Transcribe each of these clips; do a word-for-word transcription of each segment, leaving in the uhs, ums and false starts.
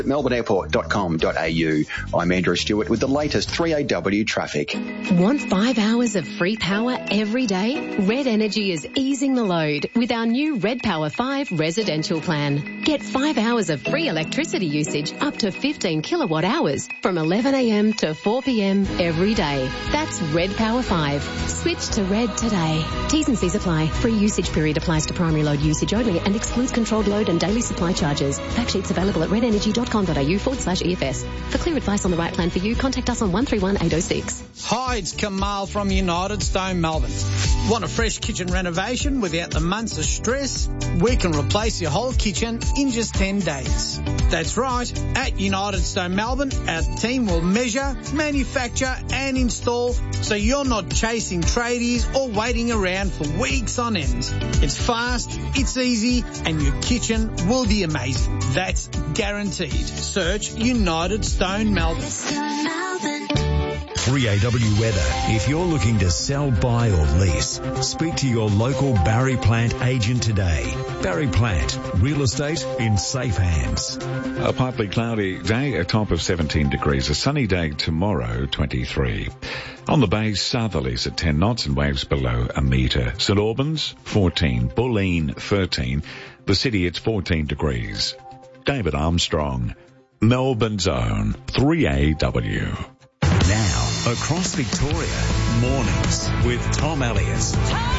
melbourne airport dot com dot a u. I'm Andrew Stewart with the latest three A W traffic. Want five hours of free power every day? Red Energy is easing the load with our new Red Power five residential plan. Get five hours of free electricity usage up to fifteen kilowatt hours from eleven a m to four p m every day. That's Red Power five. Switch to Red today. T's and C's apply. Free usage period applies to primary load usage only and excludes controlled load and daily supply charges. Fact sheets available at red energy dot com dot a u forward slash E F S. For clear advice on the right plan for you, contact us on one three one eight oh six. Hi, it's Kamal from United Stone Melbourne. Want a fresh kitchen renovation without the months of stress? We can replace your whole kitchen in just ten days. That's right. At United Stone Melbourne, our team will measure, manufacture and install so you're not chasing tradies or waiting around for weeks on end. It's fast, it's easy, and your kitchen will be amazing. That's guaranteed. Search United Stone Melbourne. three A W weather. If you're looking to sell, buy or lease, speak to your local Barry Plant agent today. Barry Plant, real estate in safe hands. A partly cloudy day, a top of seventeen degrees. A sunny day tomorrow, twenty-three. On the bay, southerlies at ten knots and waves below a metre. St Albans, fourteen. Bulleen, thirteen. The city, it's fourteen degrees. David Armstrong, Melbourne's own three A W. Now, across Victoria, mornings with Tom Elliott.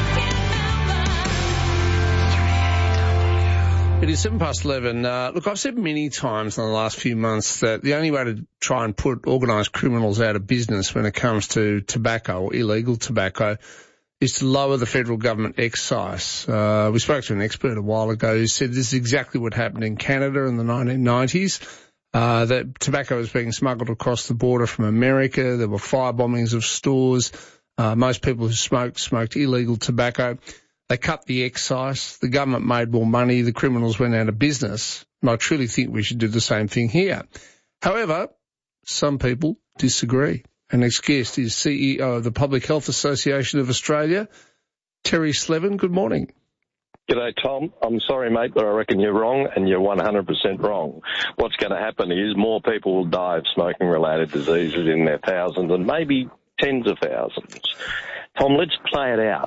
It is seven past eleven. Uh, look, I've said many times in the last few months that the only way to try and put organised criminals out of business when it comes to tobacco or illegal tobacco is to lower the federal government excise. Uh, we spoke to an expert a while ago who said this is exactly what happened in Canada in the nineteen nineties. Uh, that tobacco was being smuggled across the border from America. There were fire bombings of stores. Uh, most people who smoked, smoked illegal tobacco. They cut the excise. The government made more money. The criminals went out of business. And I truly think we should do the same thing here. However, some people disagree. Our next guest is C E O of the Public Health Association of Australia, Terry Slevin. Good morning. G'day, Tom. I'm sorry, mate, but I reckon you're wrong, and you're one hundred percent wrong. What's going to happen is more people will die of smoking-related diseases in their thousands and maybe tens of thousands. Tom, let's play it out.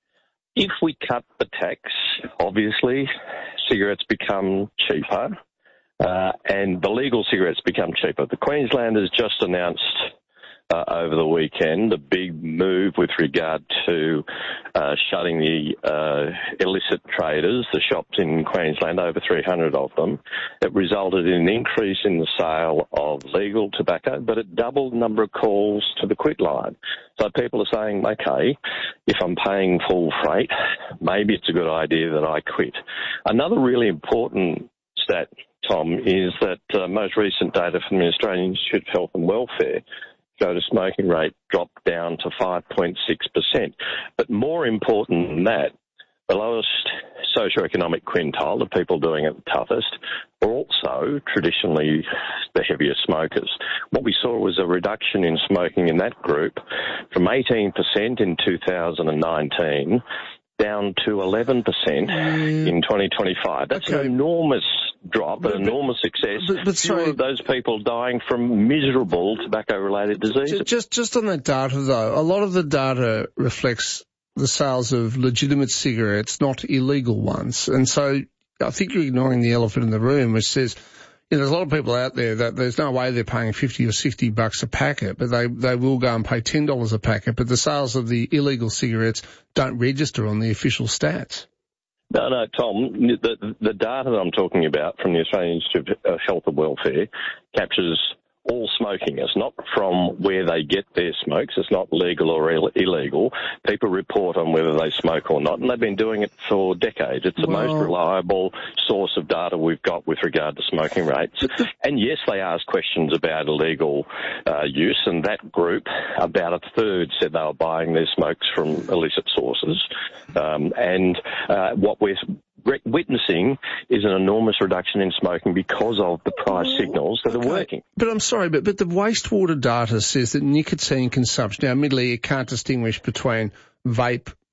If we cut the tax, obviously, cigarettes become cheaper, uh, and the legal cigarettes become cheaper. The Queenslanders just announced Uh, over the weekend, a big move with regard to uh, shutting the uh, illicit traders, the shops in Queensland, over three hundred of them. It resulted in an increase in the sale of legal tobacco, but it doubled the number of calls to the quit line. So people are saying, okay, if I'm paying full freight, maybe it's a good idea that I quit. Another really important stat, Tom, is that uh, most recent data from the Australian Institute of Health and Welfare showed a smoking rate dropped down to five point six percent. But more important than that, the lowest socioeconomic quintile, the people doing it the toughest, are also traditionally the heaviest smokers. What we saw was a reduction in smoking in that group from eighteen percent in two thousand nineteen down to eleven percent mm. in twenty twenty-five. That's okay. An enormous drop, but, an enormous success. But, but sorry, of those people dying from miserable tobacco-related diseases. Just, just on that data, though, a lot of the data reflects the sales of legitimate cigarettes, not illegal ones. And so I think you're ignoring the elephant in the room, which says, you know, there's a lot of people out there that there's no way they're paying fifty or sixty bucks a packet, but they, they will go and pay ten dollars a packet. But the sales of the illegal cigarettes don't register on the official stats. No, no, Tom, the, the data that I'm talking about from the Australian Institute of Health and Welfare captures all smoking. It's not from where they get their smokes. It's not legal or Ill- illegal. People report on whether they smoke or not, and they've been doing it for decades. It's the well, most reliable source of data we've got with regard to smoking rates. And yes, they ask questions about illegal uh, use, and that group, about a third, said they were buying their smokes from illicit sources. Um, and uh, what we're witnessing is an enormous reduction in smoking because of the price signals that okay. are working. But I'm sorry, but, but the wastewater data says that nicotine consumption, now admittedly you can't distinguish between vape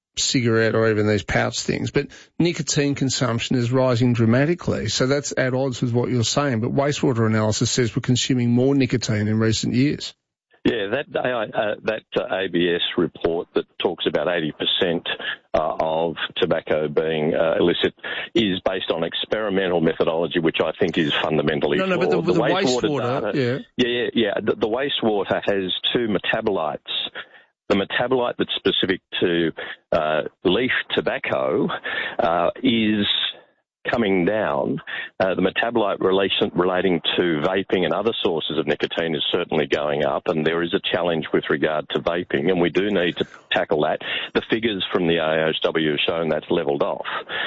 cigarette or even these pouch things, but nicotine consumption is rising dramatically. So that's at odds with what you're saying. But wastewater analysis says we're consuming more nicotine in recent years. Yeah, that uh, that uh, A B S report that talks about eighty percent uh, of tobacco being uh, illicit is based on experimental methodology, which I think is fundamentally no, no, flawed. but the, the, the wastewater, wastewater data, yeah, yeah, yeah, yeah. The, the wastewater has two metabolites. The metabolite that's specific to uh, leaf tobacco uh, is coming down. Uh, the metabolite relation, relating to vaping and other sources of nicotine is certainly going up, and there is a challenge with regard to vaping, and we do need to tackle that. The figures from the A O H W have shown that's levelled off.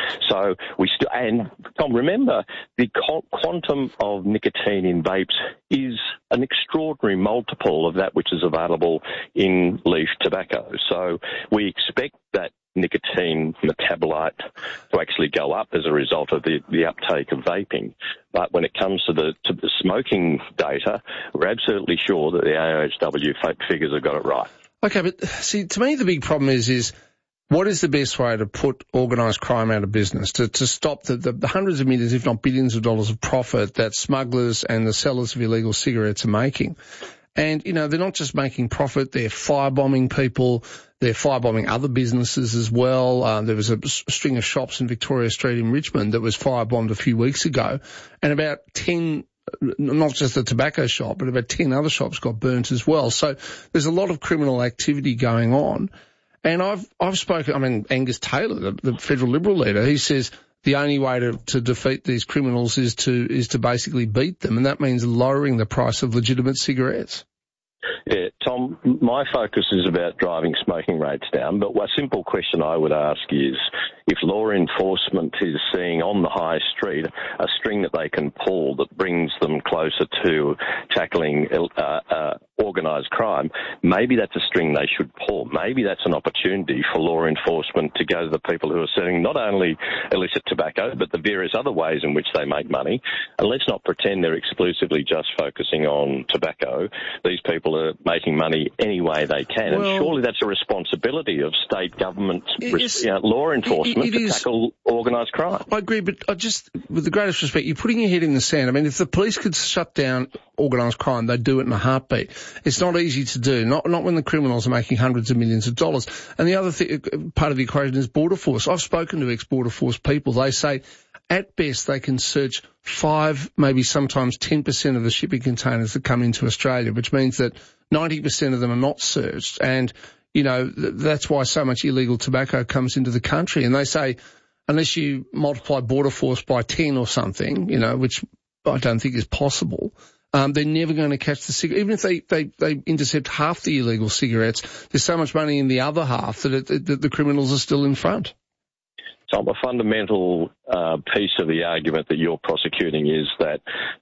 So we still, and Tom, remember, the quantum of nicotine in vapes is an extraordinary multiple of that which is available in leaf tobacco. So we expect that nicotine metabolite to actually go up as a result of the, the uptake of vaping. But when it comes to the to the smoking data, we're absolutely sure that the A O H W figures have got it right. Okay, but see, to me the big problem is is what is the best way to put organised crime out of business, to, to stop the, the, the hundreds of millions, if not billions of dollars of profit that smugglers and the sellers of illegal cigarettes are making? And, you know, they're not just making profit, they're firebombing people, they're firebombing other businesses as well. Uh, there was a string of shops in Victoria Street in Richmond that was firebombed a few weeks ago, and about ten, not just the tobacco shop, but about ten other shops got burnt as well. So there's a lot of criminal activity going on. And I've, I've spoken, I mean, Angus Taylor, the, the federal Liberal leader, he says the only way to, to defeat these criminals is to, is to basically beat them. And that means lowering the price of legitimate cigarettes. Yeah, Tom, my focus is about driving smoking rates down, but a simple question I would ask is, if law enforcement is seeing on the high street a string that they can pull that brings them closer to tackling uh, uh, organised crime, maybe that's a string they should pull. Maybe that's an opportunity for law enforcement to go to the people who are selling not only illicit tobacco, but the various other ways in which they make money. And let's not pretend they're exclusively just focusing on tobacco. These people are making money any way they can, well, and surely that's a responsibility of state governments, you know, law enforcement it, it to is, tackle organised crime. I agree, but I just, with the greatest respect, you're putting your head in the sand. I mean, if the police could shut down organised crime, they'd do it in a heartbeat. It's not easy to do, not not when the criminals are making hundreds of millions of dollars. And the other th- part of the equation is Border Force. I've spoken to ex-Border Force people. They say, at best, they can search five, maybe sometimes ten percent of the shipping containers that come into Australia, which means that ninety percent of them are not searched. And, you know, th- that's why so much illegal tobacco comes into the country. And they say, unless you multiply Border Force by ten or something, you know, which I don't think is possible, um, they're never going to catch the cigarette. Even if they, they, they intercept half the illegal cigarettes, there's so much money in the other half that, it, that the criminals are still in front. Tom, a fundamental uh, piece of the argument that you're prosecuting is that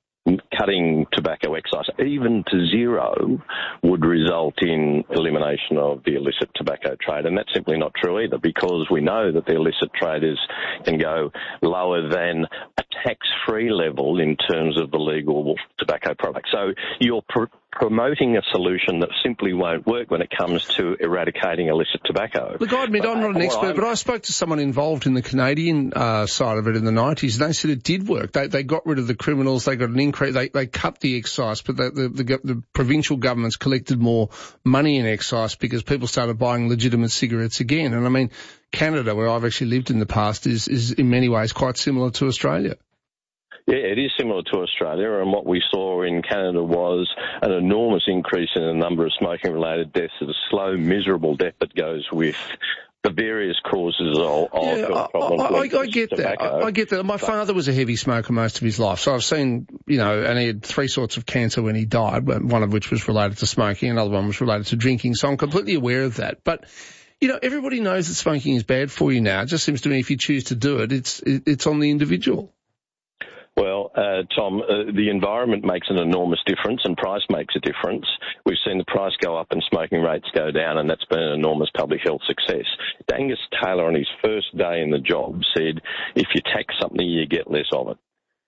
cutting tobacco excise, even to zero, would result in elimination of the illicit tobacco trade. And that's simply not true either, because we know that the illicit traders can go lower than a tax-free level in terms of the legal tobacco product. So you're pr- promoting a solution that simply won't work when it comes to eradicating illicit tobacco. Look, I admit, I'm not an expert, but I spoke to someone involved in the Canadian uh, side of it in the nineties, and they said it did work. They they got rid of the criminals, they got an increase, they, they cut the excise, but the, the, the, the provincial governments collected more money in excise because people started buying legitimate cigarettes again. And I mean, Canada, where I've actually lived in the past, is, is in many ways quite similar to Australia. Yeah, it is similar to Australia, and what we saw in Canada was an enormous increase in the number of smoking-related deaths, a slow, miserable death that goes with the various causes of, of yeah, health problems. I, I, I get that. I, I get that. My but, father was a heavy smoker most of his life, so I've seen, you know, and he had three sorts of cancer when he died, one of which was related to smoking, another one was related to drinking, so I'm completely aware of that. But, you know, everybody knows that smoking is bad for you now. It just seems to me if you choose to do it, it's it, it's on the individual. Well, uh, Tom, uh, the environment makes an enormous difference and price makes a difference. We've seen the price go up and smoking rates go down, and that's been an enormous public health success. Angus Taylor, on his first day in the job, said, if you tax something, you get less of it.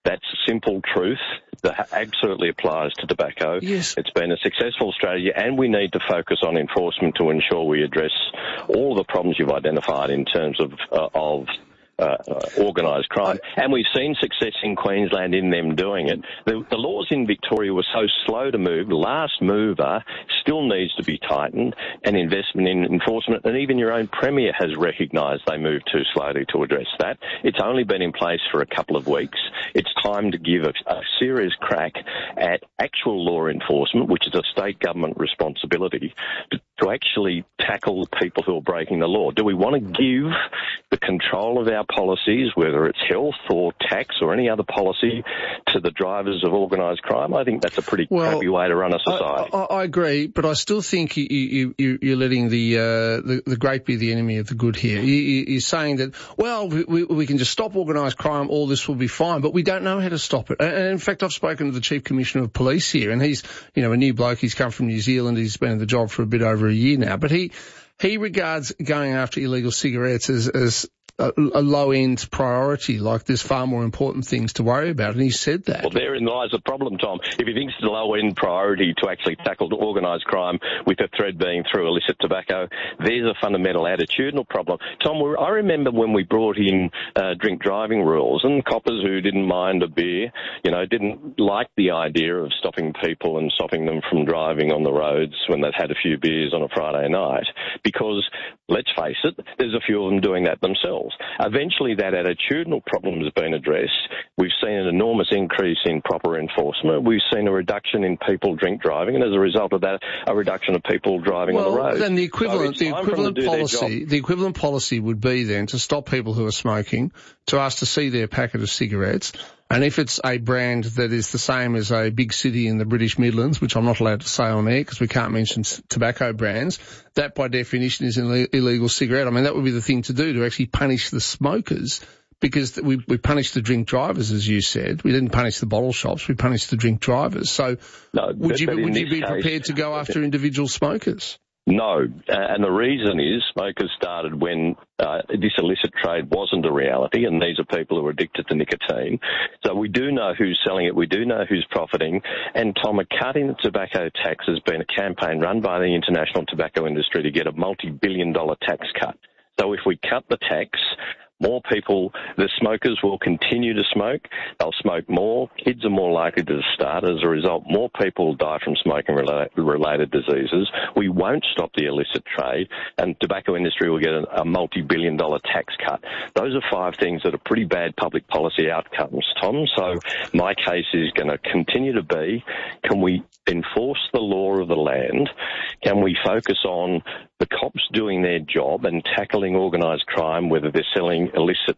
That's simple truth that absolutely applies to tobacco. Yes. It's been a successful strategy, and we need to focus on enforcement to ensure we address all the problems you've identified in terms of uh, of Uh, uh, organised crime, and we've seen success in Queensland in them doing it. The, the laws in Victoria were so slow to move. Last mover still needs to be tightened, and investment in enforcement, and even your own Premier has recognised they moved too slowly to address that. It's only been in place for a couple of weeks. It's time to give a, a serious crack at actual law enforcement, which is a state government responsibility, to, to actually tackle people who are breaking the law. Do we want to give the control of our policies, whether it's health or tax or any other policy, to the drivers of organised crime? I think that's a pretty well, crappy way to run a society. I, I, I agree, but I still think you, you, you, you're letting the, uh, the the great be the enemy of the good here. You, you're saying that, well, we, we can just stop organised crime, all this will be fine, but we don't know how to stop it. And in fact, I've spoken to the Chief Commissioner of Police here, and he's, you know, a new bloke. He's come from New Zealand. He's been in the job for a bit over a year now, but he he regards going after illegal cigarettes as, as a, a low-end priority, like there's far more important things to worry about, and he said that. Well, therein lies the problem, Tom. If he thinks it's a low-end priority to actually tackle organised crime, with the thread being through illicit tobacco, there's a fundamental attitudinal problem. Tom, I remember when we brought in uh, drink driving rules, and coppers who didn't mind a beer, you know, didn't like the idea of stopping people and stopping them from driving on the roads when they've had a few beers on a Friday night, because, let's face it, there's a few of them doing that themselves. Eventually, that attitudinal problem has been addressed. We've seen an enormous increase in proper enforcement. We've seen a reduction in people drink driving, and as a result of that, a reduction of people driving well, on the road. Then the equivalent, so the equivalent policy, the equivalent policy would be then to stop people who are smoking, to ask to see their packet of cigarettes. And if it's a brand that is the same as a big city in the British Midlands, which I'm not allowed to say on air because we can't mention tobacco brands, that by definition is an illegal cigarette. I mean, that would be the thing to do, to actually punish the smokers, because we, we punished the drink drivers, as you said. We didn't punish the bottle shops, we punished the drink drivers. So no, would but, you, but would you be case, prepared to go after individual smokers? No, uh, and the reason is smokers started when uh, this illicit trade wasn't a reality, and these are people who are addicted to nicotine. So we do know who's selling it, we do know who's profiting, and Tom, a cut in the tobacco tax has been a campaign run by the international tobacco industry to get a multi-billion dollar tax cut. So if we cut the tax, more people, the smokers will continue to smoke. They'll smoke more. Kids are more likely to start. As a result, more people will die from smoking-related diseases. We won't stop the illicit trade, and the tobacco industry will get a, a multi-billion dollar tax cut. Those are five things that are pretty bad public policy outcomes, Tom. So my case is going to continue to be, can we enforce the law of the land? Can we focus on the cops doing their job and tackling organised crime, whether they're selling illicit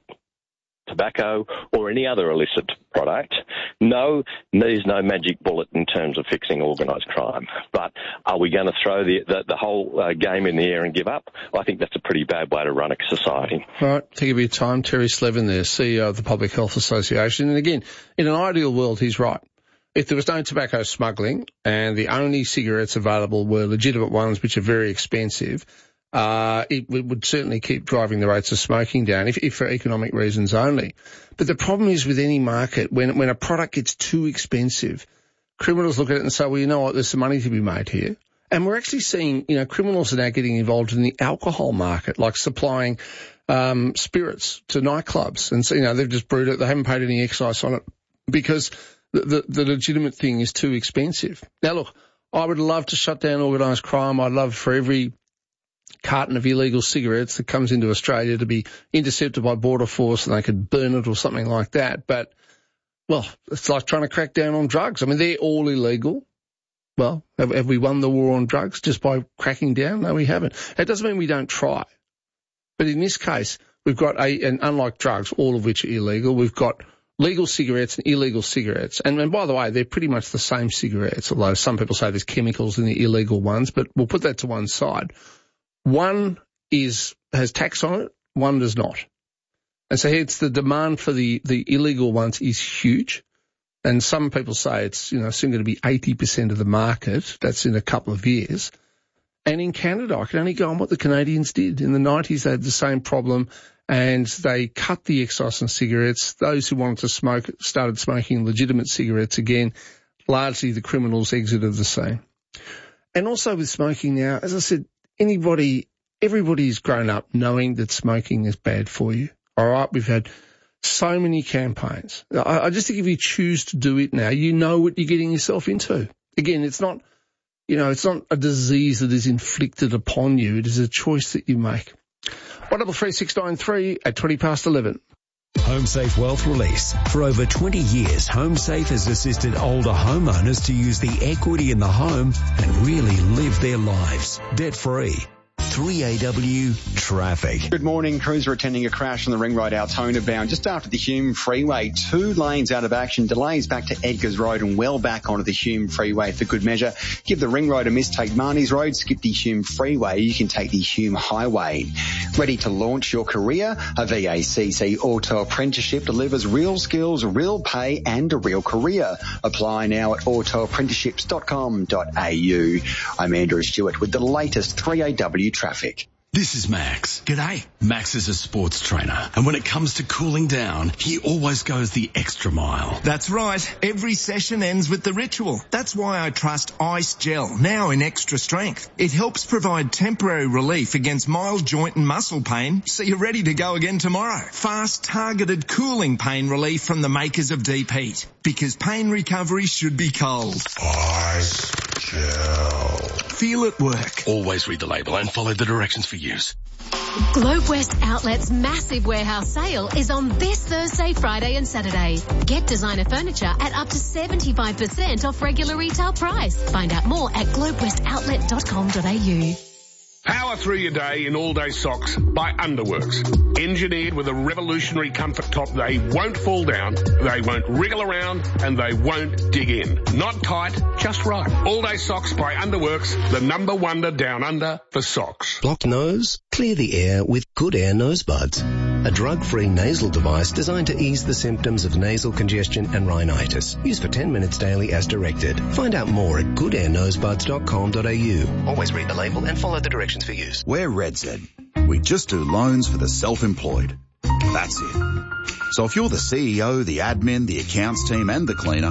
tobacco or any other illicit product? No, there's no magic bullet in terms of fixing organised crime. But are we going to throw the, the, the whole uh, game in the air and give up? I think that's a pretty bad way to run a society. All right, thank you for your time. Terry Slevin there, C E O of the Public Health Association. And again, in an ideal world, he's right. If there was no tobacco smuggling and the only cigarettes available were legitimate ones, which are very expensive, uh, it would certainly keep driving the rates of smoking down, if, if for economic reasons only. But the problem is with any market, when, when a product gets too expensive, criminals look at it and say, well, you know what, there's some money to be made here. And we're actually seeing, you know, criminals are now getting involved in the alcohol market, like supplying um, spirits to nightclubs. And so, you know, they've just brewed it, they haven't paid any excise on it because the, the, the legitimate thing is too expensive. Now, look, I would love to shut down organised crime. I'd love for every carton of illegal cigarettes that comes into Australia to be intercepted by Border Force and they could burn it or something like that. But, well, it's like trying to crack down on drugs. I mean, they're all illegal. Well, have, have we won the war on drugs just by cracking down? No, we haven't. It doesn't mean we don't try. But in this case, we've got a, and unlike drugs, all of which are illegal, we've got legal cigarettes and illegal cigarettes. And, and by the way, they're pretty much the same cigarettes, although some people say there's chemicals in the illegal ones, but we'll put that to one side. One is has tax on it, one does not. And so it's the demand for the, the illegal ones is huge. And some people say it's, you know, soon going to be eighty percent of the market. That's in a couple of years. And in Canada, I can only go on what the Canadians did. In the nineties, they had the same problem, and they cut the excise on cigarettes. Those who wanted to smoke started smoking legitimate cigarettes again. Largely the criminals exited the scene. And also with smoking now, as I said, anybody, everybody's grown up knowing that smoking is bad for you. All right, we've had so many campaigns. I, I just think if you choose to do it now, you know what you're getting yourself into. Again, it's not, you know, it's not a disease that is inflicted upon you. It is a choice that you make. one double three six nine three at twenty past eleven. HomeSafe Wealth Release. For over twenty years, HomeSafe has assisted older homeowners to use the equity in the home and really live their lives debt-free. three A W traffic. Good morning. Crews are attending a crash on the Ring Road Altona bound just after the Hume Freeway. Two lanes out of action. Delays back to Edgars Road and well back onto the Hume Freeway for good measure. Give the Ring Road a miss. Take Marnie's Road. Skip the Hume Freeway. You can take the Hume Highway. Ready to launch your career? A V A C C Auto Apprenticeship delivers real skills, real pay and a real career. Apply now at auto apprenticeships dot com dot a u. I'm Andrew Stewart with the latest three A W traffic. This is Max. G'day. Max is a sports trainer, and when it comes to cooling down, he always goes the extra mile. That's right. Every session ends with the ritual. That's why I trust Ice Gel, now in extra strength. It helps provide temporary relief against mild joint and muscle pain, so you're ready to go again tomorrow. Fast, targeted cooling pain relief from the makers of Deep Heat, because pain recovery should be cold. Ice Gel. Feel it work. Always read the label and follow the directions for use. Globe West Outlet's massive warehouse sale is on this Thursday, Friday and Saturday. Get designer furniture at up to seventy-five percent off regular retail price. Find out more at globe west outlet dot com dot a u. Power through your day in all-day socks by Underworks. Engineered with a revolutionary comfort top, they won't fall down, they won't wriggle around, and they won't dig in. Not tight, just right. All-day socks by Underworks, the number wonder down under for socks. Blocked nose? Clear the air with Good Air Nose Buds. A drug-free nasal device designed to ease the symptoms of nasal congestion and rhinitis. Use for ten minutes daily as directed. Find out more at good air nose buds dot com dot a u. Always read the label and follow the directions for use. We're RedZ. We just do loans for the self-employed. That's it. So if you're the C E O, the admin, the accounts team and the cleaner,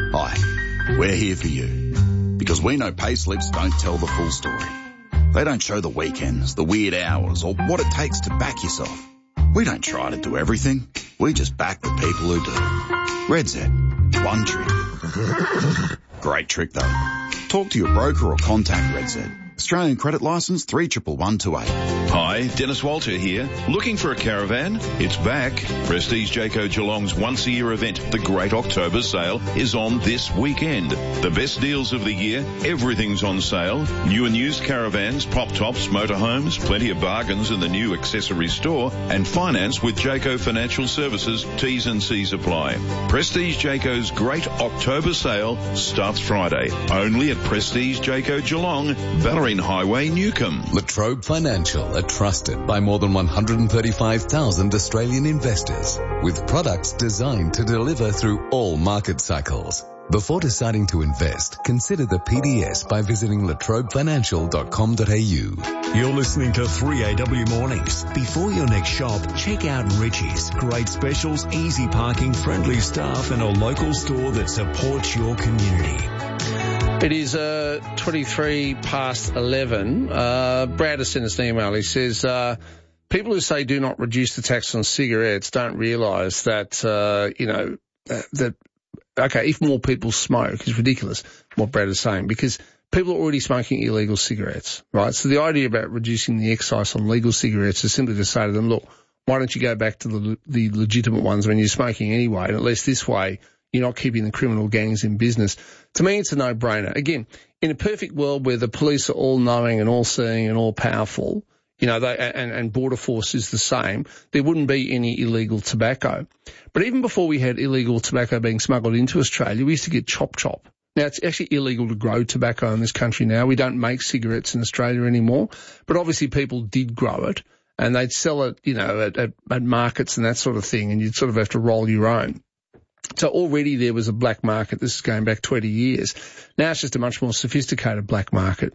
hi, we're here for you. Because we know pay slips don't tell the full story. They don't show the weekends, the weird hours, or what it takes to back yourself. We don't try to do everything. We just back the people who do. RedZ. One trick. Great trick though. Talk to your broker or contact RedZ. Australian credit licence three one one two eight. Hi, Dennis Walter here. Looking for a caravan? It's back. Prestige Jayco Geelong's once-a-year event, the Great October Sale, is on this weekend. The best deals of the year, everything's on sale. New and used caravans, pop-tops, motorhomes, plenty of bargains in the new accessory store, and finance with Jayco Financial Services. T's and C's apply. Prestige Jayco's Great October Sale starts Friday, only at Prestige Jayco Geelong, Ballerine Highway, Newcombe. Latrobe Financial are trusted by more than one hundred thirty-five thousand Australian investors, with products designed to deliver through all market cycles. Before deciding to invest, consider the P D S by visiting latrobe financial dot com dot a u. You're listening to three A W Mornings. Before your next shop, check out Richie's. Great specials, easy parking, friendly staff and a local store that supports your community. It is uh, twenty-three past eleven. Uh, Brad has sent us an email. He says, uh, people who say do not reduce the tax on cigarettes don't realise that, uh, you know, uh, that, okay, if more people smoke, it's ridiculous what Brad is saying, because people are already smoking illegal cigarettes, right? So the idea about reducing the excise on legal cigarettes is simply to say to them, look, why don't you go back to the, the legitimate ones when you're smoking anyway, and at least this way you're not keeping the criminal gangs in business. To me, it's a no-brainer. Again, in a perfect world where the police are all knowing and all seeing and all powerful, you know, they, and, and Border Force is the same, there wouldn't be any illegal tobacco. But even before we had illegal tobacco being smuggled into Australia, we used to get Chop Chop. Now, it's actually illegal to grow tobacco in this country now. We don't make cigarettes in Australia anymore, but obviously people did grow it, and they'd sell it, you know, at, at, at markets and that sort of thing, and you'd sort of have to roll your own. So already there was a black market. This is going back twenty years. Now it's just a much more sophisticated black market.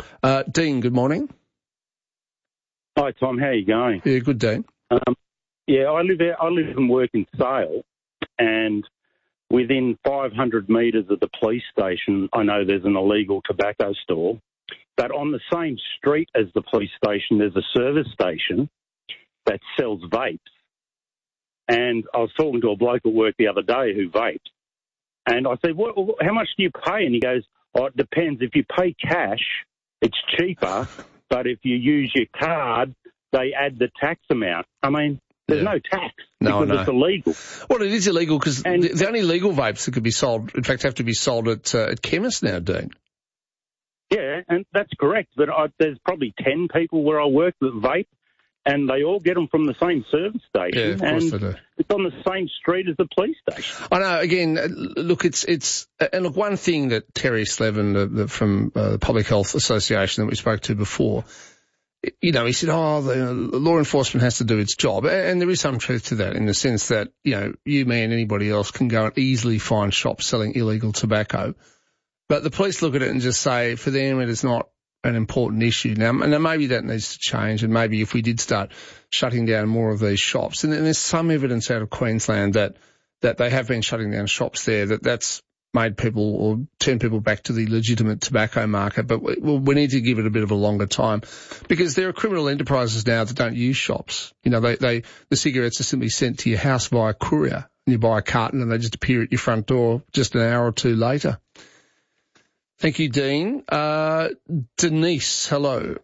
Uh, Dean, good morning. Hi, Tom. How are you going? Yeah, good, Dean. Um, yeah, I live out, I live and work in Sale, and within five hundred metres of the police station, I know there's an illegal tobacco store. But on the same street as the police station, there's a service station that sells vapes. And I was talking to a bloke at work the other day who vapes. And I said, what, how much do you pay? And he goes, oh, it depends. If you pay cash, it's cheaper. But if you use your card, they add the tax amount. I mean, there's yeah. no tax no, because no. it's illegal. Well, it is illegal because the, the only legal vapes that could be sold, in fact, have to be sold at, uh, at chemists now, Dean. Yeah, and that's correct. But I, there's probably ten people where I work that vape, and they all get them from the same service station. Yeah, of course and they do. It's on the same street as the police station. I know. Again, look, it's it's and look, one thing that Terry Slevin the, the, from uh, the Public Health Association that we spoke to before, you know, he said, "Oh, the law enforcement has to do its job," and there is some truth to that in the sense that you know, you, me, and anybody else can go and easily find shops selling illegal tobacco. But the police look at it and just say, for them, it is not an important issue. Now, and maybe that needs to change, and maybe if we did start shutting down more of these shops, and there's some evidence out of Queensland that, that they have been shutting down shops there, that that's made people or turned people back to the legitimate tobacco market. But we, well, we need to give it a bit of a longer time because there are criminal enterprises now that don't use shops. You know, they, they the cigarettes are simply sent to your house via courier, and you buy a carton and they just appear at your front door just an hour or two later. Thank you, Dean. Uh, Denise, hello.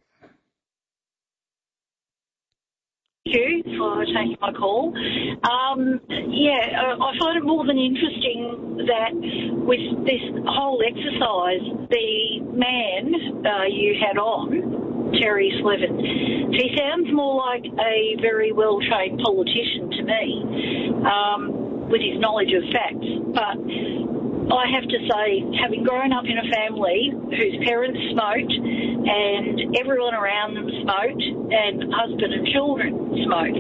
Thank you for taking my call. Um, yeah, uh, I find it more than interesting that with this whole exercise, the man uh, you had on, Terry Slevin, he sounds more like a very well-trained politician to me, um, with his knowledge of facts. But I have to say, having grown up in a family whose parents smoked and everyone around them smoked and husband and children smoked,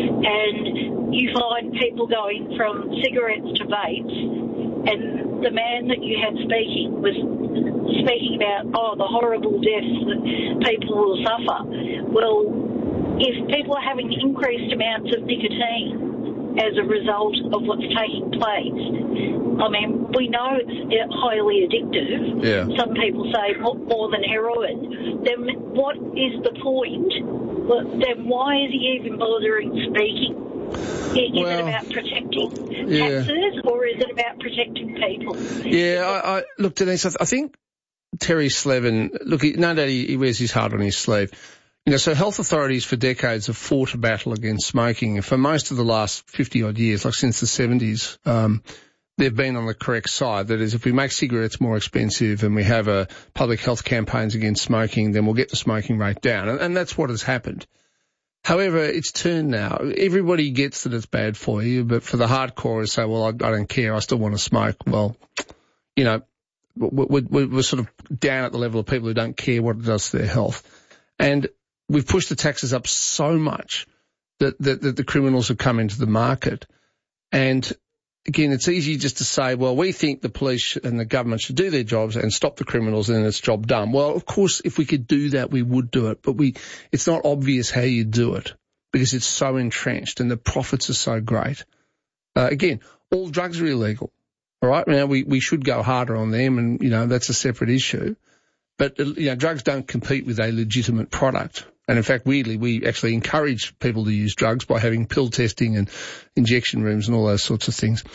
and you find people going from cigarettes to vapes, and the man that you had speaking was speaking about, oh, the horrible deaths that people will suffer. Well, if people are having increased amounts of nicotine as a result of what's taking place, I mean, we know it's highly addictive. Yeah. Some people say more than heroin. Then what is the point? Well, then why is he even bothering speaking? Is well, it about protecting yeah. taxes or is it about protecting people? Yeah, I, I look, Denise, I, th- I think Terry Slevin, look, he, no doubt he, he wears his heart on his sleeve. You know, so health authorities for decades have fought a battle against smoking. For most of the last fifty-odd years, like since the seventies, um, they've been on the correct side. That is, if we make cigarettes more expensive and we have a public health campaigns against smoking, then we'll get the smoking rate down. And, and that's what has happened. However, it's turned now. Everybody gets that it's bad for you, but for the hardcore, say, well, I, I don't care, I still want to smoke. Well, you know, we're, we're, we're sort of down at the level of people who don't care what it does to their health. And we've pushed the taxes up so much that, that, that the criminals have come into the market. And again, it's easy just to say, well, we think the police and the government should do their jobs and stop the criminals and then it's job done. Well, of course, if we could do that, we would do it. But we, it's not obvious how you do it because it's so entrenched and the profits are so great. Uh, again, all drugs are illegal. All right. Now, we, we should go harder on them and, you know, that's a separate issue. But, you know, drugs don't compete with a legitimate product. And in fact, weirdly, we actually encourage people to use drugs by having pill testing and injection rooms and all those sorts of things.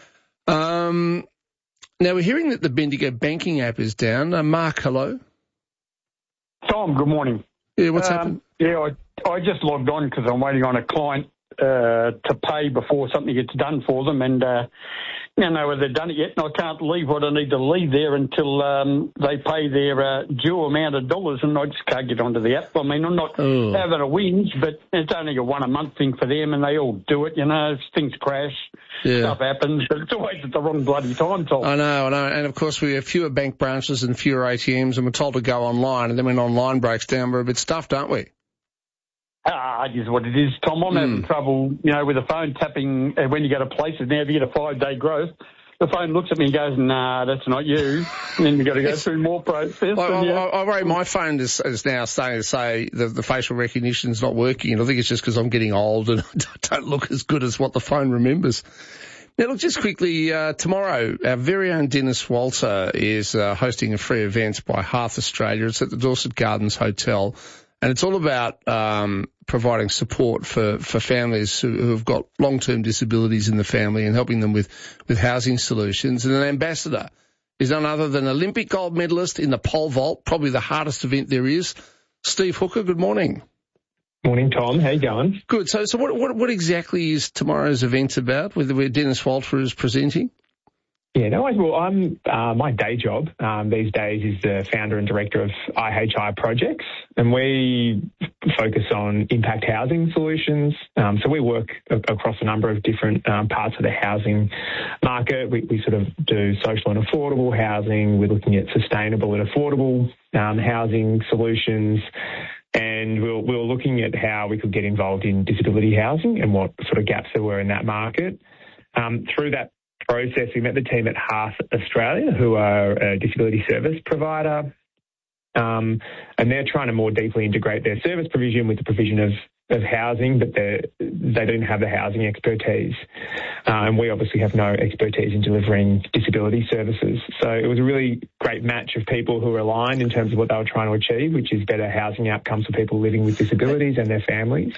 Um, now, we're hearing that the Bendigo banking app is down. Uh, Mark, hello. Tom, good morning. Yeah, what's um, happened? Yeah, I, I just logged on because I'm waiting on a client uh, to pay before something gets done for them. And uh, I don't know whether they've done it yet, and I can't leave what I need to leave there until um, they pay their uh, due amount of dollars, and I just can't get onto the app. I mean, I'm not oh. having a whinge, but it's only a one-a-month thing for them, and they all do it, you know. Things crash, yeah. stuff happens, but it's always at the wrong bloody time, Tom. I know, I know, and of course we have fewer bank branches and fewer A T Ms, and we're told to go online, and then when online breaks down, we're a bit stuffed, aren't we? Ah, it is what it is, Tom. I'm mm. having trouble, you know, with the phone tapping uh, when you go to places now to get a five-day growth. the phone looks at me and goes, nah, that's not you. And then you've got to go through more process. I, and, yeah. I, I worry my phone is, is now starting to say the, the facial recognition's not working, and I think it's just because I'm getting old and I don't look as good as what the phone remembers. Now, look, just quickly, uh, tomorrow, our very own Dennis Walter is uh, hosting a free event by Hearth Australia. It's at the Dorset Gardens Hotel, and it's all about um, providing support for, for families who, who have got long-term disabilities in the family and helping them with, with housing solutions. And an ambassador is none other than Olympic gold medalist in the pole vault, probably the hardest event there is, Steve Hooker. Good morning. Morning, Tom. How you going? Good. So, so what, what, what exactly is tomorrow's event about, where, where Dennis Walter is presenting? Yeah, no, well, I'm, uh, my day job, um, these days is the founder and director of I H I Projects, and we focus on impact housing solutions. Um, so we work a- across a number of different, um, parts of the housing market. We, we sort of do social and affordable housing. We're looking at sustainable and affordable, um, housing solutions. And we we're, we we're looking at how we could get involved in disability housing and what sort of gaps there were in that market. Um, through that process, we met the team at Hearth Australia, who are a disability service provider, um, and they're trying to more deeply integrate their service provision with the provision of, of housing, but they don't have the housing expertise. Uh, and we obviously have no expertise in delivering disability services. So it was a really great match of people who were aligned in terms of what they were trying to achieve, which is better housing outcomes for people living with disabilities and their families.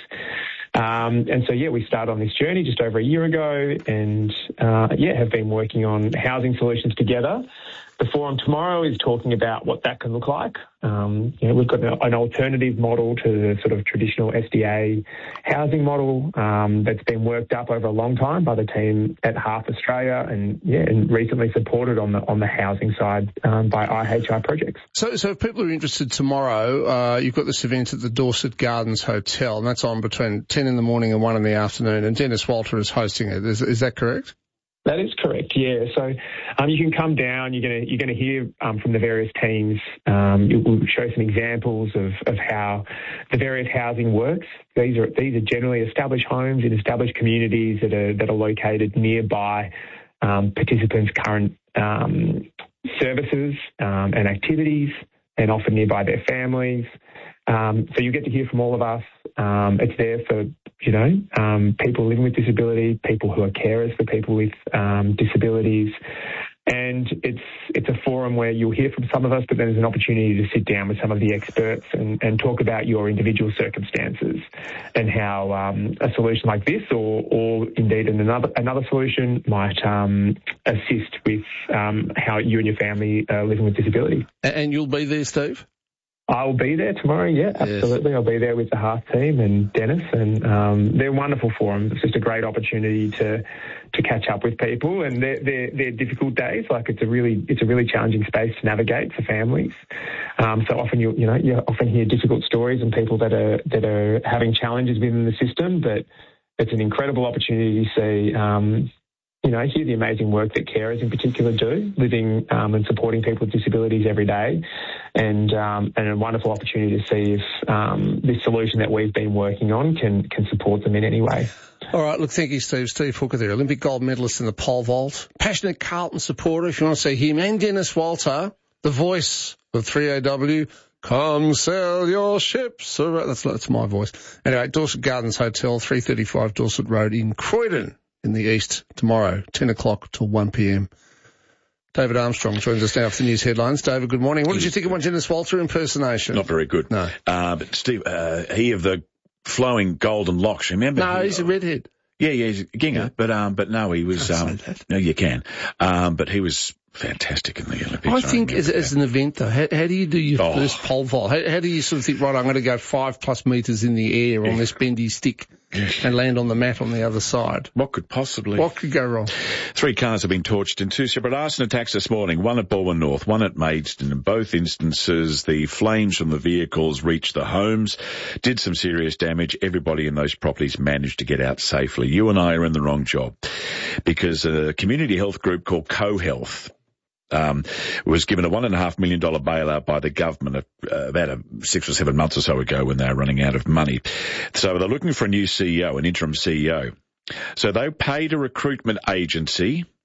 Um, and so, yeah, we started on this journey just over a year ago and, uh, yeah, have been working on housing solutions together. The forum tomorrow is talking about what that can look like. Um, you know, we've got an alternative model to the sort of traditional S D A housing model um, that's been worked up over a long time by the team at Hearth Australia, and yeah, and recently supported on the on the housing side um, by I H I Projects. So, so if people are interested tomorrow, uh, you've got this event at the Dorset Gardens Hotel, and that's on between ten in the morning and one in the afternoon, and Dennis Walter is hosting it. Is, is that correct? That is correct, yeah. So um, you can come down. You're gonna you're gonna hear um, from the various teams. Um, we'll show some examples of, of how the various housing works. These are these are generally established homes in established communities that are that are located nearby um, participants' current um, services um, and activities, and often nearby their families. Um, so you get to hear from all of us. Um, it's there for, you know, um, people living with disability, people who are carers for people with um, disabilities. And it's it's a forum where you'll hear from some of us, but then there's an opportunity to sit down with some of the experts and, and talk about your individual circumstances and how um, a solution like this, or or indeed another another solution, might um, assist with um, how you and your family are living with disability. And you'll be there, Steve? I will be there tomorrow, yeah, absolutely. Yes. I'll be there with the Hearth team and Dennis, and um, they're wonderful forums. It's just a great opportunity to to catch up with people, and they're, they're, they're difficult days. Like, it's a really it's a really challenging space to navigate for families. Um, so often you you know you often hear difficult stories and people that are that are having challenges within the system, but it's an incredible opportunity to see. Um, You know, hear the amazing work that carers in particular do, living um, and supporting people with disabilities every day, and um, and a wonderful opportunity to see if um, this solution that we've been working on can can support them in any way. All right, look, thank you, Steve. Steve Hooker there, Olympic gold medalist in the pole vault, passionate Carlton supporter. If you want to see him and Dennis Walter, the voice of three A W. Come sail your ships. All right, that's that's my voice. Anyway, Dorset Gardens Hotel, three thirty-five Dorset Road in Croydon, in the east, tomorrow, ten o'clock till one p.m. David Armstrong joins us now for the news headlines. David, good morning. What did you think of my Dennis Walter impersonation? Not very good. No. Uh, but Steve, uh, he of the flowing golden locks, remember? No, he, he's a redhead. Yeah, yeah, he's a ginger, yeah. but um, but no, he was. Um, no, you can. Um, but he was fantastic in the Olympics. I think as, as an event, though, how, how do you do your oh. first pole vault? How, how do you sort of think, right, I'm going to go five plus metres in the air on this bendy stick and land on the mat on the other side? What could possibly... What could go wrong? Three cars have been torched in two separate arson attacks this morning, one at Balwyn North, one at Maidstone. In both instances, the flames from the vehicles reached the homes, did some serious damage. Everybody in those properties managed to get out safely. You and I are in the wrong job, because a community health group called CoHealth Um, was given a one and a half million dollar bailout by the government uh, about a six or seven months or so ago when they were running out of money. So they're looking for a new C E O, an interim C E O. So they paid a recruitment agency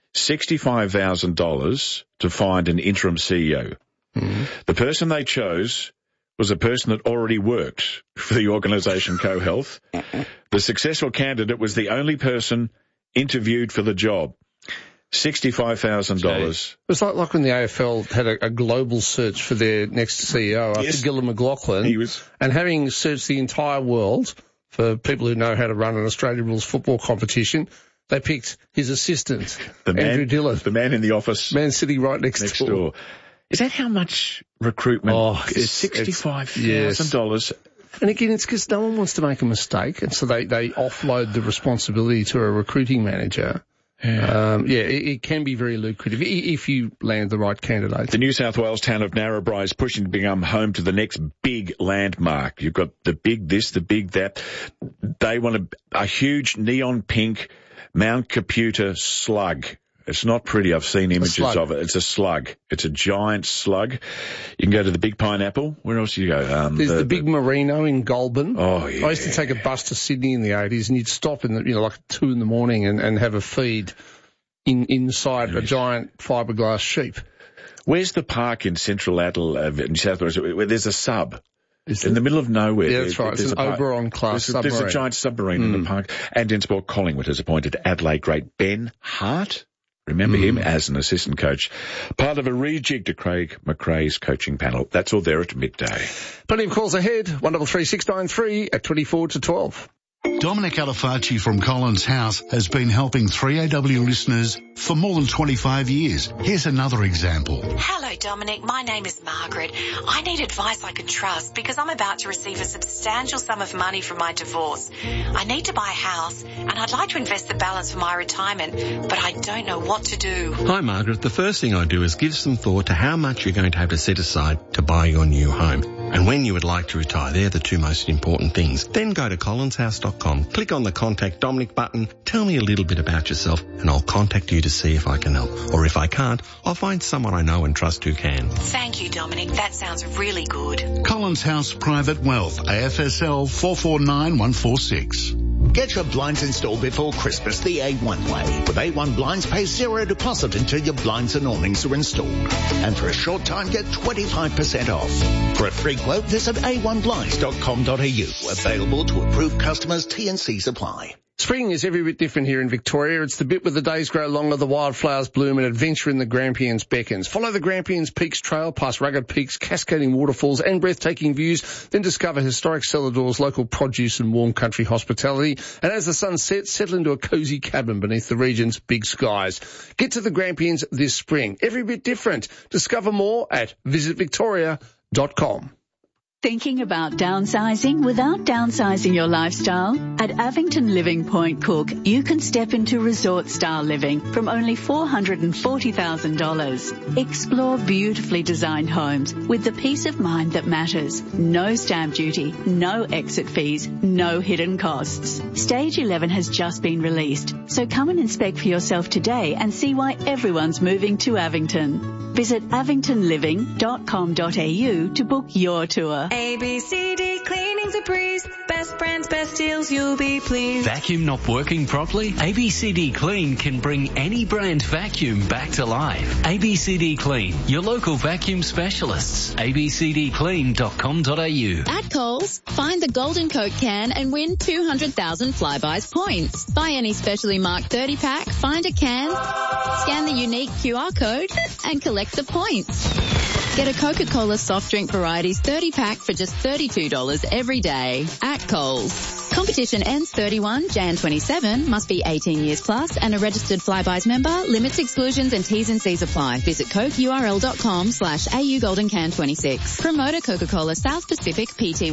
sixty-five thousand dollars to find an interim C E O. Mm-hmm. The person they chose was a person that already worked for the organisation CoHealth. The successful candidate was the only person interviewed for the job. sixty-five thousand dollars. It was like, like when the A F L had a, a global search for their next C E O after Yes. Gillon McLachlan. He was... And having searched the entire world for people who know how to run an Australian rules football competition, they picked his assistant, the man, Andrew Dillon. The man in the office. Man sitting right next, next door. door. Is that how much recruitment? Oh, it's sixty-five thousand dollars. Yes. And again, it's because no one wants to make a mistake, and so they, they offload the responsibility to a recruiting manager. Yeah, um, yeah it, it can be very lucrative if you land the right candidate. The New South Wales town of Narrabri is pushing to become home to the next big landmark. You've got the big this, the big that. They want a, a huge neon pink Mount Caputa slug. It's not pretty. I've seen images of it. It's a slug. It's a giant slug. You can go to the Big Pineapple. Where else do you go? Um, There's the, the Big Merino in Goulburn. Oh, yeah. I used to take a bus to Sydney in the eighties, and you'd stop in the, you know, like two in the morning and, and have a feed in inside a giant fiberglass sheep. Where's the park in Central Adelaide, in South Wales, where there's a sub? Is in it? the middle of nowhere. Yeah, that's there, right. It's an Oberon class there's, submarine. There's a giant submarine mm. in the park. And in sport, Collingwood has appointed Adelaide great Ben Hart. Remember mm. him as an assistant coach. Part of a rejig to Craig McRae's coaching panel. That's all there at midday. Plenty of calls ahead. one double three six nine three at twenty-four to twelve. Dominic Alifacci from Collins House has been helping three A W listeners for more than twenty-five years. Here's another example. Hello, Dominic. My name is Margaret. I need advice I can trust because I'm about to receive a substantial sum of money from my divorce. I need to buy a house and I'd like to invest the balance for my retirement, but I don't know what to do. Hi, Margaret. The first thing I do is give some thought to how much you're going to have to set aside to buy your new home and when you would like to retire. They're the two most important things. Then go to collins house dot com, click on the Contact Dominic button, tell me a little bit about yourself, and I'll contact you to see if I can help. Or if I can't, I'll find someone I know and trust who can. Thank you, Dominic. That sounds really good. Collins House Private Wealth, A F S L four four nine one four six. Get your blinds installed before Christmas the A one way. With A one Blinds, pay zero deposit until your blinds and awnings are installed. And for a short time, get twenty-five percent off. For a free quote, visit a one blinds dot com dot a u. Available to approved customers, T and Cs apply. Spring is every bit different here in Victoria. It's the bit where the days grow longer, the wildflowers bloom, and adventure in the Grampians beckons. Follow the Grampians Peaks Trail past rugged peaks, cascading waterfalls, and breathtaking views. Then discover historic cellar doors, local produce, and warm country hospitality. And as the sun sets, settle into a cosy cabin beneath the region's big skies. Get to the Grampians this spring. Every bit different. Discover more at visit victoria dot com. Thinking about downsizing without downsizing your lifestyle? At Avington Living Point Cook, you can step into resort-style living from only four hundred forty thousand dollars. Explore beautifully designed homes with the peace of mind that matters. No stamp duty, no exit fees, no hidden costs. Stage eleven has just been released, so come and inspect for yourself today and see why everyone's moving to Avington. Visit avington living dot com dot a u to book your tour. A B C D Cleaning's a breeze. Best brands, best deals, you'll be pleased. Vacuum not working properly? A B C D Clean can bring any brand vacuum back to life. A B C D Clean, your local vacuum specialists. a b c d clean dot com dot a u. At Coles, find the Golden Coke can and win two hundred thousand Flybuys points. Buy any specially marked thirty pack, find a can, scan the unique Q R code, and collect the points. Get a Coca-Cola soft drink varieties thirty pack for just thirty-two dollars every day at Coles. Competition ends thirty-first of January twenty-seven. Must be eighteen years plus and a registered Flybuys member. Limits, exclusions and T's and C's apply. Visit coke u r l dot com slash a u golden can twenty-six. Promoter Coca-Cola South Pacific Pty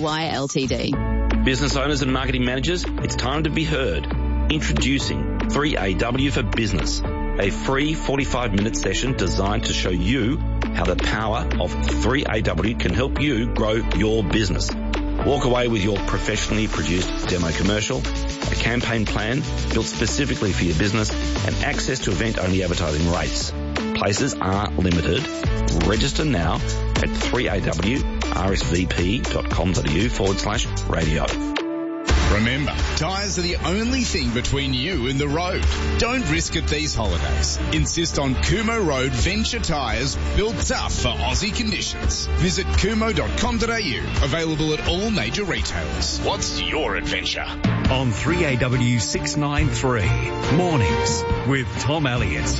Ltd. Business owners and marketing managers, it's time to be heard. Introducing three A W for Business, a free forty-five minute session designed to show you how the power of three A W can help you grow your business. Walk away with your professionally produced demo commercial, a campaign plan built specifically for your business, and access to event-only advertising rates. Places are limited. Register now at three A W R S V P dot com dot a u forward slash radio. Remember, tyres are the only thing between you and the road. Don't risk it these holidays. Insist on Kumo Road Venture tyres, built tough for Aussie conditions. Visit kumo dot com dot a u. Available at all major retailers. What's your adventure? On three A W six ninety-three, Mornings with Tom Elliott.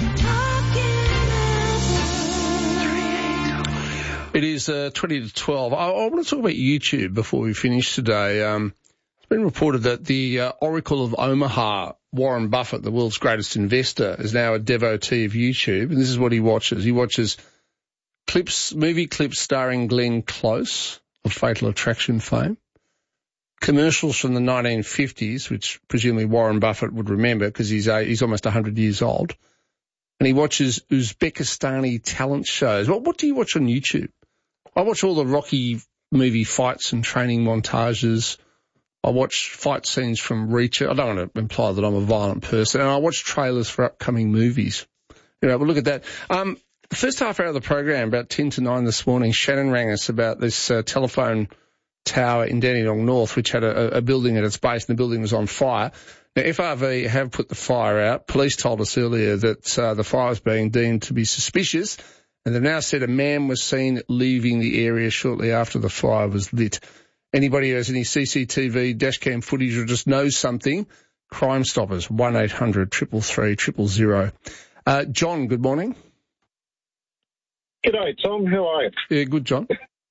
It is uh, twenty to twelve. I, I want to talk about YouTube before we finish today. Um, it's been reported that the uh, Oracle of Omaha, Warren Buffett, the world's greatest investor, is now a devotee of YouTube, and this is what he watches. He watches clips, movie clips starring Glenn Close of Fatal Attraction fame, commercials from the nineteen fifties, which presumably Warren Buffett would remember because he's, uh, he's almost one hundred years old, and he watches Uzbekistani talent shows. What, what do you watch on YouTube? I watch all the Rocky movie fights and training montages. I watch fight scenes from Reacher. I don't want to imply that I'm a violent person. And I watch trailers for upcoming movies. You know, we'll look at that. Um, the first half hour of the program, about ten to nine this morning, Shannon rang us about this uh, telephone tower in Dandenong North, which had a, a building at its base, and the building was on fire. Now, F R V have put the fire out. Police told us earlier that uh, the fire was being deemed to be suspicious, and they've now said a man was seen leaving the area shortly after the fire was lit. Anybody who has any C C T V, dashcam footage, or just knows something, Crime Stoppers, one eight hundred, three three three, zero zero. Uh, John, good morning. G'day, Tom. How are you? Yeah, good, John.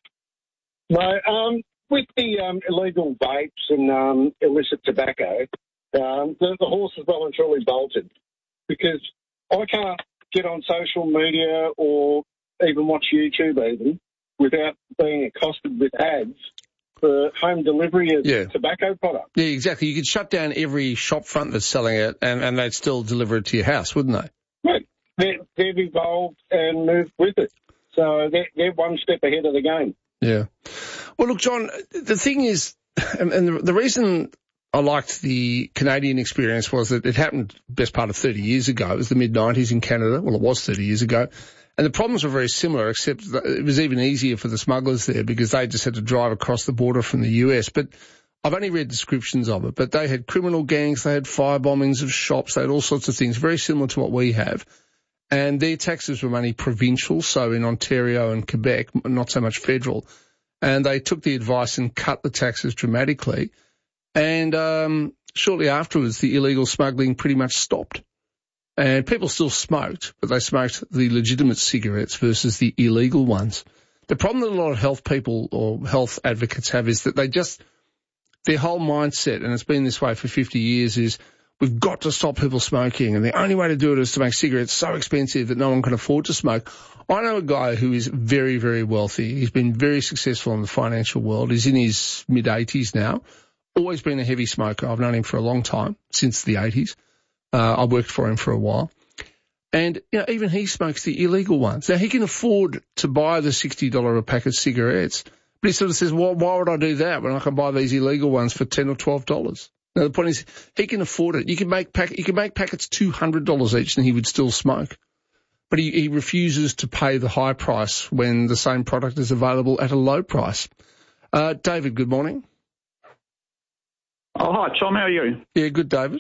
No, um, with the um, illegal vapes and um, illicit tobacco, um, the, the horse is well and truly bolted, because I can't get on social media or even watch YouTube even without being accosted with ads for home delivery of yeah. tobacco products. Yeah, exactly. You could shut down every shop front that's selling it, and, and they'd still deliver it to your house, wouldn't they? Right. They're, they've evolved and moved with it. So they're, they're one step ahead of the game. Yeah. Well, look, John, the thing is, and the, the reason I liked the Canadian experience was that it happened best part of thirty years ago. It was the mid nineties in Canada. Well, it was thirty years ago. And the problems were very similar, except that it was even easier for the smugglers there because they just had to drive across the border from the U S. But I've only read descriptions of it. But they had criminal gangs, they had fire bombings of shops, they had all sorts of things, very similar to what we have. And their taxes were mainly provincial, so in Ontario and Quebec, not so much federal. And they took the advice and cut the taxes dramatically. And um, shortly afterwards, the illegal smuggling pretty much stopped. And people still smoked, but they smoked the legitimate cigarettes versus the illegal ones. The problem that a lot of health people or health advocates have is that they just, their whole mindset, and it's been this way for fifty years, is we've got to stop people smoking, and the only way to do it is to make cigarettes so expensive that no one can afford to smoke. I know a guy who is very, very wealthy. He's been very successful in the financial world. He's in his mid-eighties now. Always been a heavy smoker. I've known him for a long time, since the eighties. Uh, I worked for him for a while. And, you know, even he smokes the illegal ones. Now, he can afford to buy the sixty dollars a pack of cigarettes, but he sort of says, well, why would I do that when I can buy these illegal ones for ten or twelve dollars? Now, the point is, he can afford it. You can make pack, you can make packets two hundred dollars each and he would still smoke. But he, he refuses to pay the high price when the same product is available at a low price. Uh, David, good morning. Oh, hi, Tom. How are you? Yeah, good, David.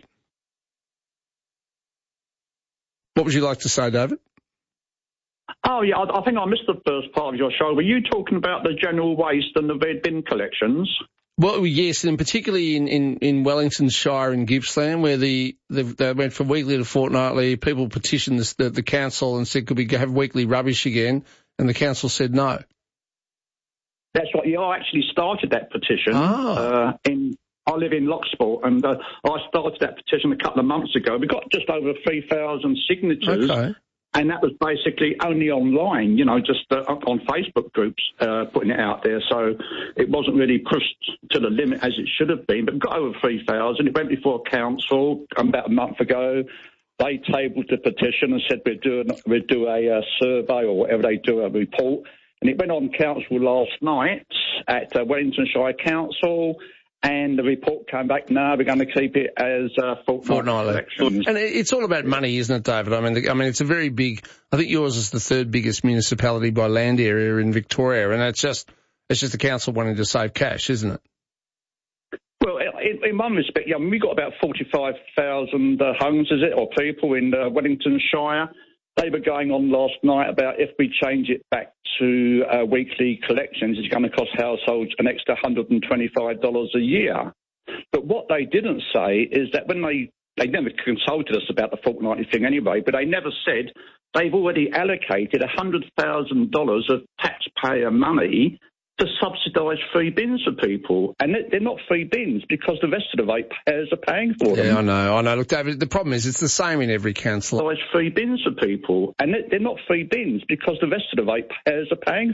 What would you like to say, David? Oh, yeah, I, I think I missed the first part of your show. Were you talking about the general waste and the red bin collections? Well, yes, and particularly in, in, in Wellington Shire and Gippsland, where the, the they went from weekly to fortnightly. People petitioned the, the, the council and said, could we have weekly rubbish again? And the council said no. That's right. Yeah, I actually started that petition. Oh. Uh, in I live in Locksport, and uh, I started that petition a couple of months ago. We got just over three thousand signatures. Okay. And that was basically only online, you know, just uh, on Facebook groups uh, putting it out there. So it wasn't really pushed to the limit as it should have been. But got over three thousand. It went before council about a month ago. They tabled the petition and said we'd do, an, we'd do a uh, survey or whatever they do, a report. And it went on council last night at uh, Wellington Shire Council. And the report came back, no, we're going to keep it as uh, fortnightly elections. And it's all about money, isn't it, David? I mean, the, I mean, it's a very big, I think yours is the third biggest municipality by land area in Victoria, and it's just, it's just the council wanting to save cash, isn't it? Well, it, in, in one respect, yeah, I mean, we've got about forty-five thousand uh, homes, is it, or people in uh, Wellington Shire. They were going on last night about if we change it back to uh, weekly collections, it's going to cost households an extra one hundred twenty-five dollars a year. But what they didn't say is that when they, they never consulted us about the fortnightly thing anyway, but they never said they've already allocated one hundred thousand dollars of taxpayer money to subsidise free bins for people. And they're not free bins because the rest of the ratepayers are paying for them. Yeah, I know, I know. Look, David, the problem is it's the same in every council. Subsidise free bins for people. And they're not free bins because the rest of the ratepayers are paying